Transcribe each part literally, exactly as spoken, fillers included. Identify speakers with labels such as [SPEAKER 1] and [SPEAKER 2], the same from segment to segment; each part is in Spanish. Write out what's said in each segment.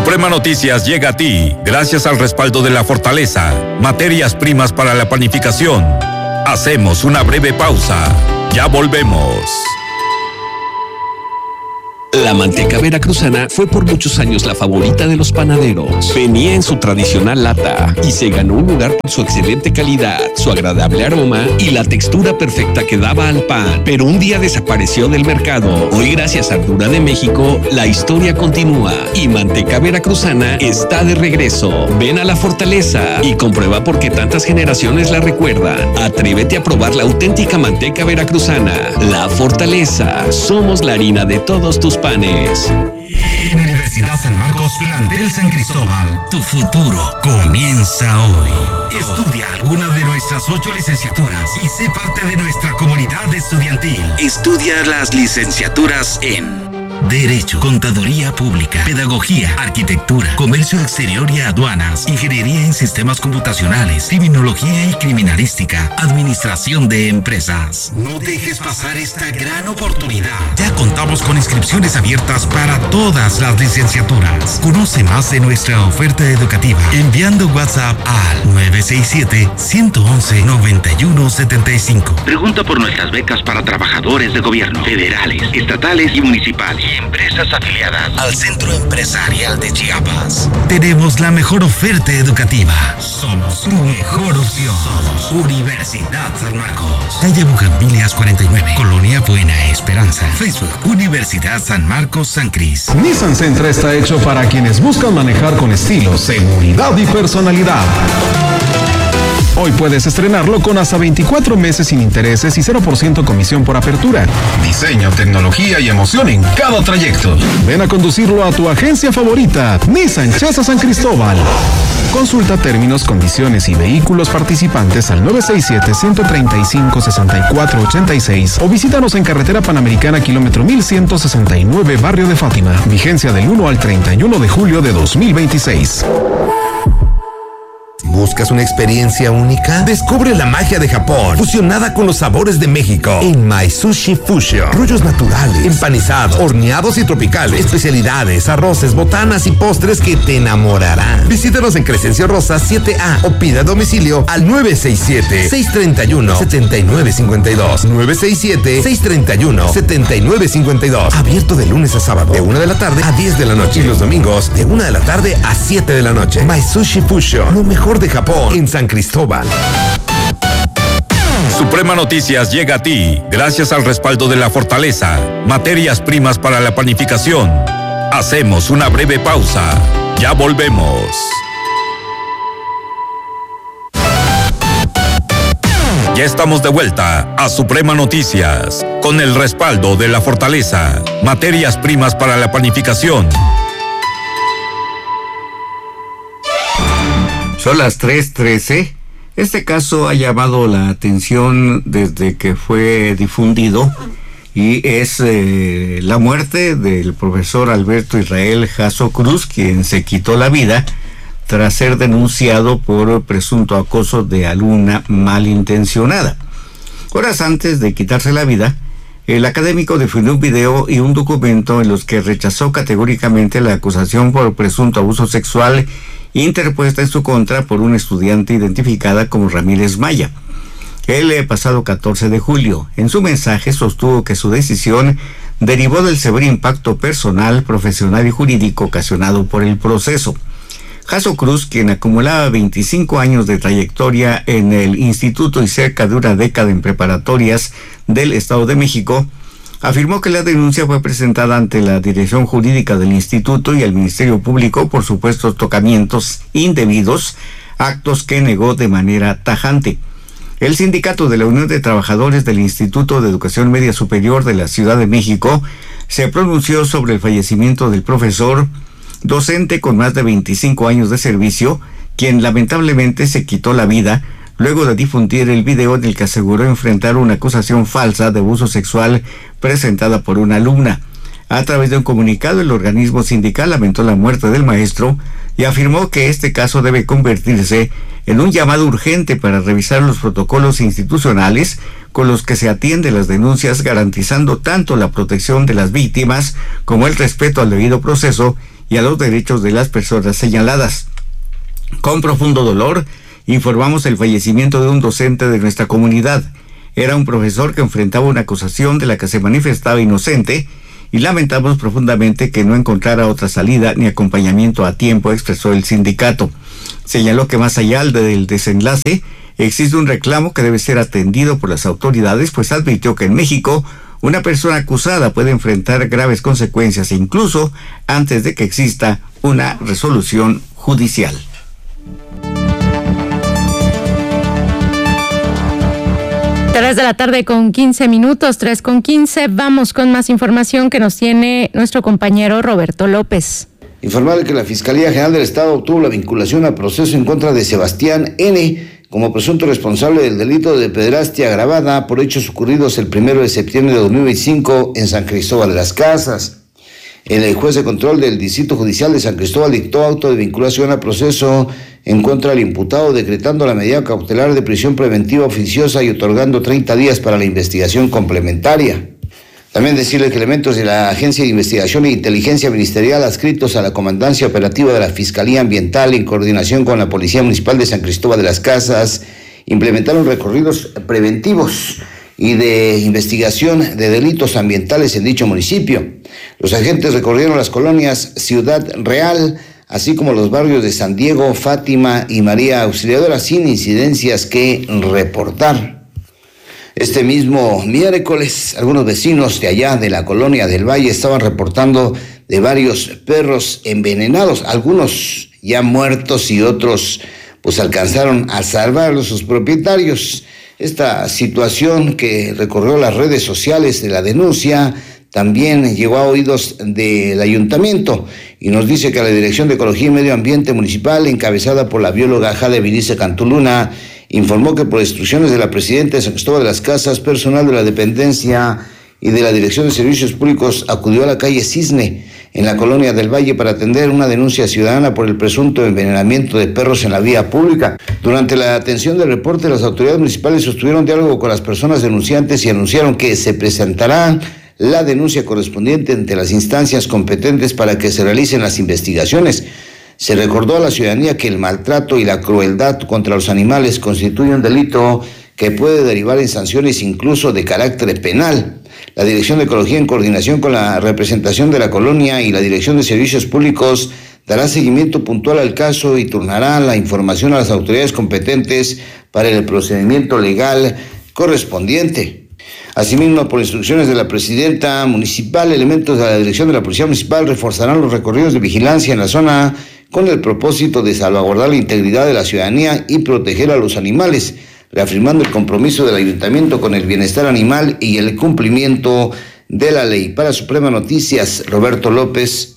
[SPEAKER 1] Suprema Noticias llega a ti gracias al respaldo de La Fortaleza, materias primas para la panificación. Hacemos una breve pausa. Ya volvemos.
[SPEAKER 2] La manteca veracruzana fue por muchos años la favorita de los panaderos. Venía en su tradicional lata y se ganó un lugar por su excelente calidad, su agradable aroma y la textura perfecta que daba al pan. Pero un día desapareció del mercado. Hoy, gracias a Ardura de México, la historia continúa y manteca veracruzana está de regreso. Ven a La Fortaleza y comprueba por qué tantas generaciones la recuerdan. Atrévete a probar la auténtica manteca veracruzana. La Fortaleza. Somos la harina de todos tus panes.
[SPEAKER 3] Universidad San Marcos, plantel San Cristóbal. Tu futuro comienza hoy. Estudia alguna de nuestras ocho licenciaturas y sé parte de nuestra comunidad estudiantil. Estudia las licenciaturas en Derecho, Contaduría Pública, Pedagogía, Arquitectura, Comercio Exterior y Aduanas, Ingeniería en Sistemas Computacionales, Criminología y Criminalística, Administración de Empresas. No dejes pasar esta gran oportunidad. Ya contamos con inscripciones abiertas para todas las licenciaturas. Conoce más de nuestra oferta educativa enviando WhatsApp al nueve seis siete, uno uno uno, nueve uno siete cinco. Pregunta por nuestras becas para trabajadores de gobierno, federales, estatales y municipales. Empresas afiliadas al Centro Empresarial de Chiapas. Tenemos la mejor oferta educativa. Somos tu mejor opción. Somos Universidad San Marcos. Calle Bugambilias cuarenta y nueve, Colonia Buena Esperanza. Facebook, Universidad San Marcos San Cris.
[SPEAKER 4] Nissan Sentra está hecho para quienes buscan manejar con estilo, seguridad y personalidad. Hoy puedes estrenarlo con hasta veinticuatro meses sin intereses y cero por ciento comisión por apertura. Diseño, tecnología y emoción en cada trayecto. Ven a conducirlo a tu agencia favorita, Nissan Chesa San Cristóbal. Consulta términos, condiciones y vehículos participantes al nueve seis siete, uno tres cinco, seis cuatro ocho seis o visítanos en Carretera Panamericana, kilómetro mil ciento sesenta y nueve, Barrio de Fátima. Vigencia del uno al treinta y uno de julio de dos mil veintiséis.
[SPEAKER 5] ¿Buscas una experiencia única? Descubre la magia de Japón, fusionada con los sabores de México en My Sushi Fusion. Rollos naturales, empanizados, horneados y tropicales, especialidades, arroces, botanas y postres que te enamorarán. Visítanos en Crescencio Rosa siete A o pida a domicilio al nueve seis siete, seis tres uno, siete nueve cinco dos. nueve seis siete, seis tres uno, siete nueve cinco dos. Abierto de lunes a sábado, de una de la tarde a diez de la noche. Y los domingos, de una de la tarde a siete de la noche. My Sushi Fusion, lo mejor de Japón en San Cristóbal.
[SPEAKER 1] Suprema Noticias llega a ti gracias al respaldo de La Fortaleza, materias primas para la panificación. Hacemos una breve pausa. Ya volvemos. Ya estamos de vuelta a Suprema Noticias con el respaldo de La Fortaleza, materias primas para la panificación.
[SPEAKER 6] Son las tres trece. Este caso ha llamado la atención desde que fue difundido y es eh, la muerte del profesor Alberto Israel Jasso Cruz, quien se quitó la vida tras ser denunciado por presunto acoso de alumna malintencionada. Horas antes de quitarse la vida, el académico difundió un video y un documento en los que rechazó categóricamente la acusación por presunto abuso sexual interpuesta en su contra por una estudiante identificada como Ramírez Maya. El pasado catorce de julio, en su mensaje sostuvo que su decisión derivó del severo impacto personal, profesional y jurídico ocasionado por el proceso. Jasso Cruz, quien acumulaba veinticinco años de trayectoria en el instituto y cerca de una década en preparatorias del Estado de México, afirmó que la denuncia fue presentada ante la dirección jurídica del instituto y el Ministerio Público por supuestos tocamientos indebidos, actos que negó de manera tajante. El sindicato de la Unión de Trabajadores del Instituto de Educación Media Superior de la Ciudad de México se pronunció sobre el fallecimiento del profesor, docente con más de veinticinco años de servicio, quien lamentablemente se quitó la vida luego de difundir el video en el que aseguró enfrentar una acusación falsa de abuso sexual presentada por una alumna. A través de un comunicado, el organismo sindical lamentó la muerte del maestro y afirmó que este caso debe convertirse en un llamado urgente para revisar los protocolos institucionales con los que se atienden las denuncias, garantizando tanto la protección de las víctimas como el respeto al debido proceso y a los derechos de las personas señaladas. Con profundo dolor, informamos el fallecimiento de un docente de nuestra comunidad. Era un profesor que enfrentaba una acusación de la que se manifestaba inocente y lamentamos profundamente que no encontrara otra salida ni acompañamiento a tiempo, expresó el sindicato. Señaló que más allá del desenlace, existe un reclamo que debe ser atendido por las autoridades, pues advirtió que en México una persona acusada puede enfrentar graves consecuencias incluso antes de que exista una resolución judicial.
[SPEAKER 7] Tres de la tarde con quince minutos, tres con quince. Vamos con más información que nos tiene nuestro compañero Roberto López.
[SPEAKER 8] Informarle que la Fiscalía General del Estado obtuvo la vinculación al proceso en contra de Sebastián N. como presunto responsable del delito de pederastia agravada por hechos ocurridos el primero de septiembre de dos mil veinticinco en San Cristóbal de las Casas. El juez de control del Distrito Judicial de San Cristóbal dictó auto de vinculación al proceso en contra del imputado, decretando la medida cautelar de prisión preventiva oficiosa y otorgando treinta días para la investigación complementaria. También decirle que elementos de la Agencia de Investigación e Inteligencia Ministerial adscritos a la Comandancia Operativa de la Fiscalía Ambiental en coordinación con la Policía Municipal de San Cristóbal de las Casas implementaron recorridos preventivos y de investigación de delitos ambientales en dicho municipio. Los agentes recorrieron las colonias Ciudad Real, así como los barrios de San Diego, Fátima y María Auxiliadora, sin incidencias que reportar. Este mismo miércoles, algunos vecinos de allá de la colonia del Valle estaban reportando de varios perros envenenados, algunos ya muertos y otros pues alcanzaron a salvar a sus propietarios. Esta situación que recorrió las redes sociales de la denuncia también llegó a oídos del ayuntamiento y nos dice que la Dirección de Ecología y Medio Ambiente Municipal, encabezada por la bióloga Jade Vinice Cantuluna, informó que por instrucciones de la presidenta de San Cristóbal de las Casas, personal de la dependencia y de la Dirección de Servicios Públicos acudió a la calle Cisne, en la colonia del Valle, para atender una denuncia ciudadana por el presunto envenenamiento de perros en la vía pública. Durante la atención del reporte, las autoridades municipales sostuvieron diálogo con las personas denunciantes y anunciaron que se presentará la denuncia correspondiente ante las instancias competentes para que se realicen las investigaciones. Se recordó a la ciudadanía que el maltrato y la crueldad contra los animales constituye un delito que puede derivar en sanciones incluso de carácter penal. La Dirección de Ecología, en coordinación con la representación de la colonia y la Dirección de Servicios Públicos, dará seguimiento puntual al caso y turnará la información a las autoridades competentes para el procedimiento legal correspondiente. Asimismo, por instrucciones de la presidenta municipal, elementos de la Dirección de la Policía Municipal reforzarán los recorridos de vigilancia en la zona con el propósito de salvaguardar la integridad de la ciudadanía y proteger a los animales, reafirmando el compromiso del ayuntamiento con el bienestar animal y el cumplimiento de la ley. Para Suprema Noticias, Roberto López.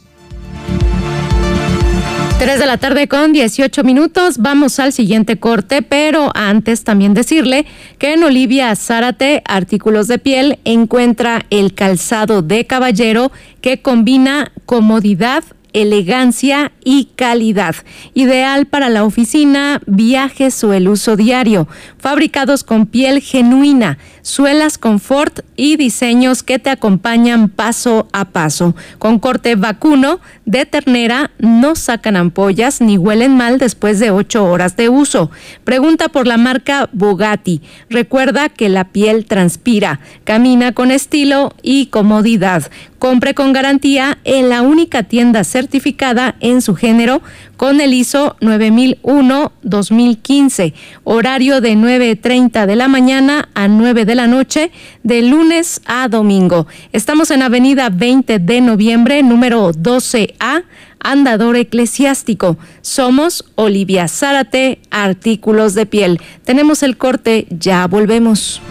[SPEAKER 7] Tres de la tarde con dieciocho minutos, vamos al siguiente corte, pero antes también decirle que en Olivia Zárate Artículos de Piel encuentra el calzado de caballero que combina comodidad, elegancia y calidad, ideal para la oficina, viajes o el uso diario, fabricados con piel genuina, suelas confort y diseños que te acompañan paso a paso, con corte vacuno de ternera, no sacan ampollas ni huelen mal después de ocho horas de uso. Pregunta por la marca Bugatti. Recuerda que la piel transpira, camina con estilo y comodidad. Compre con garantía en la única tienda certificada en su género con el I S O nueve mil uno dos mil quince. Horario de nueve treinta de la mañana a nueve de la noche, de lunes a domingo. Estamos en Avenida veinte de noviembre, número doce A, Andador Eclesiástico. Somos Olivia Zárate Artículos de Piel. Tenemos el corte, ya volvemos.